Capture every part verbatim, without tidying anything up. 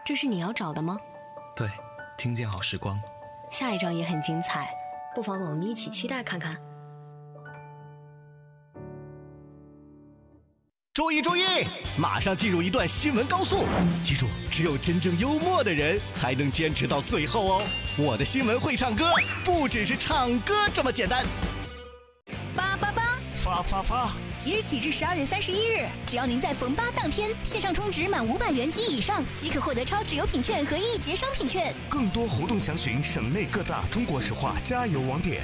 这是你要找的吗？ 对，听见好时光。 下一章也很精彩，不妨我们一起期待看看。 注意注意，马上进入一段新闻高速，记住，只有真正幽默的人才能坚持到最后哦。我的新闻会唱歌，不只是唱歌这么简单。 八八八， 发发发！ 即日起至十二月三十一日，只要您在逢八当天线上充值满五百元及以上，即可获得超值优品券和一节商品券。 更多活动详询省内各大中国石化加油网点。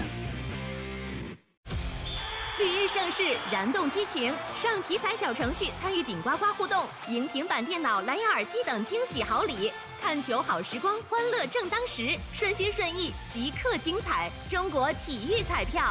绿茵盛世，燃动激情，上体彩小程序参与顶呱呱互动，赢平板电脑、蓝牙耳机等惊喜好礼。看球好时光，欢乐正当时，顺心顺意，即刻精彩！中国体育彩票。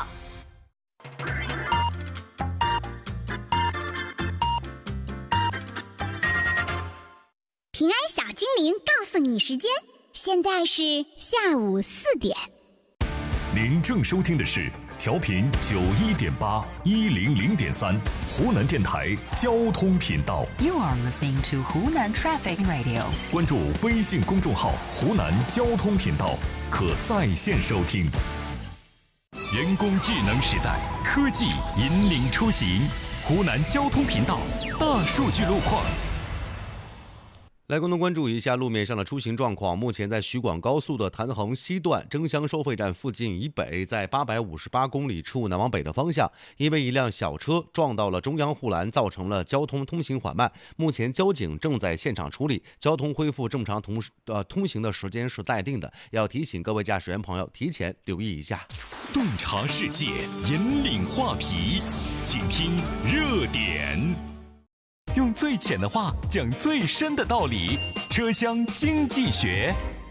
平安小精灵告诉你时间，现在是下午四点。 您正收听的是调频九一点八一零零点三湖南电台交通频道。 You are listening to 湖南 Traffic Radio。 关注微信公众号湖南交通频道，可在线收听。人工智能时代，科技引领出行。湖南交通频道大数据路况。 来共同关注一下路面上的出行状况。目前在徐广高速的谭衡西段争乡收费站附近以北，在八百五十八公里处南往北的方向，因为一辆小车撞到了中央护栏，造成了交通通行缓慢。目前交警正在现场处理，交通恢复正常同呃通行的时间是待定的，要提醒各位驾驶员朋友提前留意一下。 洞察世界，引领话题，请听热点。用最浅的话讲最深的道理，车厢经济学。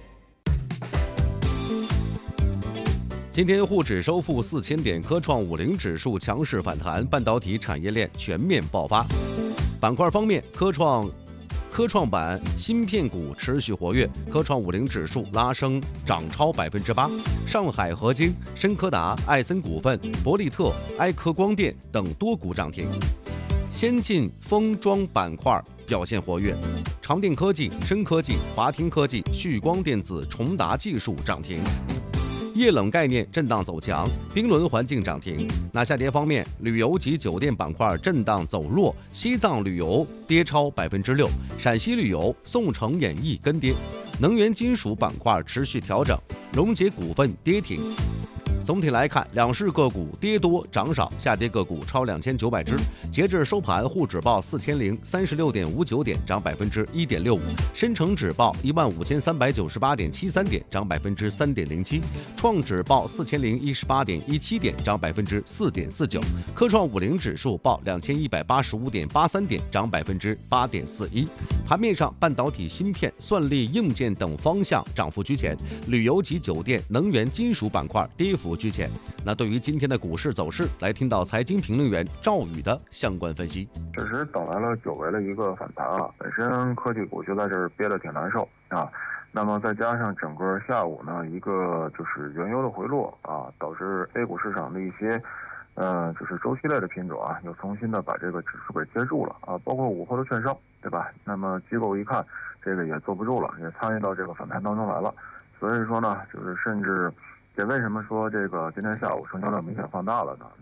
今天沪指收复四千点，科创五零指数强势反弹，半导体产业链全面爆发。板块方面，科创科创板芯片股持续活跃，科创五零指数拉升涨超百分之八。上海合金、深科达、艾森股份、博利特、埃科光电等多股涨停。先进封装板块表现活跃，长电科技、深科技、华听科技、旭光电子、崇达技术涨停。液冷概念震荡走强，冰轮环境涨停。那下跌方面，旅游及酒店板块震荡走弱，西藏旅游跌超百分之六，陕西旅游、宋城演艺跟跌。能源金属板块持续调整，龙捷股份跌停。总体来看，两市个股跌多涨少，下跌个股超两千九百只。截至收盘，沪指报四千零三十六点五九点，涨百分之一点六五；深成指报一万五千三百九十八点七三点，涨百分之三点零七；创指报四千零一十八点一七点，涨百分之四点四九；科创五零指数报两千一百八十五点八三点，涨百分之八点四一。盘面上，半导体、芯片、算力、硬件等方向涨幅居前，旅游及酒店、能源金属板块跌幅居前。那对于今天的股市走势，来听到财经评论员赵宇的相关分析。 确实等来了久违的一个反弹啊，本身科技股就在这儿憋得挺难受啊，那么再加上整个下午呢一个就是原油的回落啊，导致 A 股市场的一些呃就是周期类的品种啊，又重新的把这个指数给接住了啊，包括午后的券商，对吧？那么机构一看这个也坐不住了，也参与到这个反弹当中来了，所以说呢，就是甚至也为什么说这个今天下午成交量明显放大了呢？